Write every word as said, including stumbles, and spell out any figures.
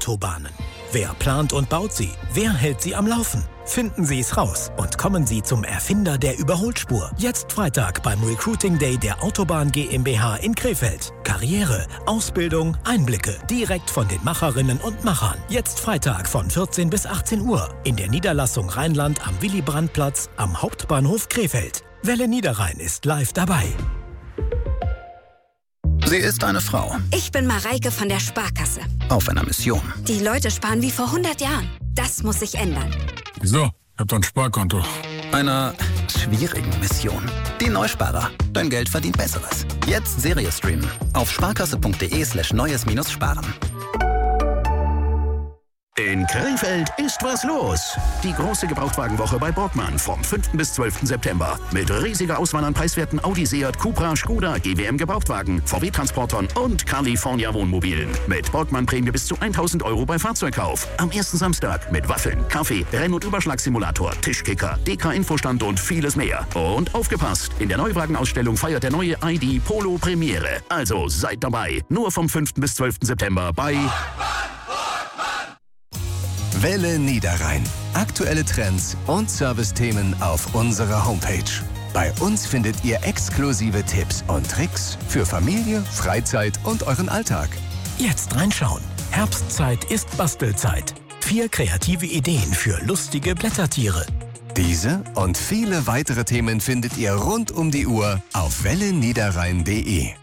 Autobahnen. Wer plant und baut sie? Wer hält sie am Laufen? Finden Sie es raus und kommen Sie zum Erfinder der Überholspur. Jetzt Freitag beim Recruiting Day der Autobahn GmbH in Krefeld. Karriere, Ausbildung, Einblicke direkt von den Macherinnen und Machern. Jetzt Freitag von vierzehn bis achtzehn Uhr in der Niederlassung Rheinland am Willy-Brandt-Platz am Hauptbahnhof Krefeld. Welle Niederrhein ist live dabei. Sie ist eine Frau. Ich bin Mareike von der Sparkasse. Auf einer Mission. Die Leute sparen wie vor hundert Jahren. Das muss sich ändern. Wieso? Ich hab doch ein Sparkonto. Einer schwierigen Mission. Die Neusparer. Dein Geld verdient Besseres. Jetzt Serie streamen. Auf sparkasse.de slash neues minus sparen. In Krefeld ist was los. Die große Gebrauchtwagenwoche bei Borgmann vom fünften bis zwölften September. Mit riesiger Auswahl an preiswerten Audi, Seat, Cupra, Skoda, G W M Gebrauchtwagen, V W-Transportern und California Wohnmobilen. Mit Borgmann-Prämie bis zu tausend Euro bei Fahrzeugkauf. Am ersten Samstag mit Waffeln, Kaffee, Renn- und Überschlagssimulator, Tischkicker, D K-Infostand und vieles mehr. Und aufgepasst, in der Neuwagenausstellung feiert der neue I D Polo Premiere. Also seid dabei. Nur vom fünften bis zwölften September bei Welle Niederrhein. Aktuelle Trends und Servicethemen auf unserer Homepage. Bei uns findet ihr exklusive Tipps und Tricks für Familie, Freizeit und euren Alltag. Jetzt reinschauen. Herbstzeit ist Bastelzeit. Vier kreative Ideen für lustige Blättertiere. Diese und viele weitere Themen findet ihr rund um die Uhr auf welle niederrhein punkt de.